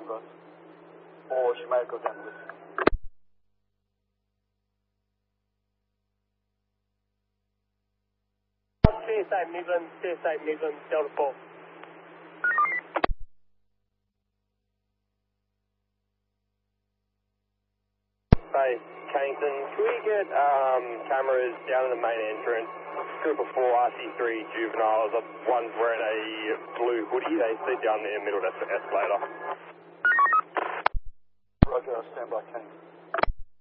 across. Or she might go down the list. CSI Midland, Delta 4. Hey, Kennington, can we get cameras down in the main entrance? Group of 4 RC3 juveniles, one's wearing a blue hoodie, they sit down there in the middle of the escalator. Roger, I'll stand by, Kennington.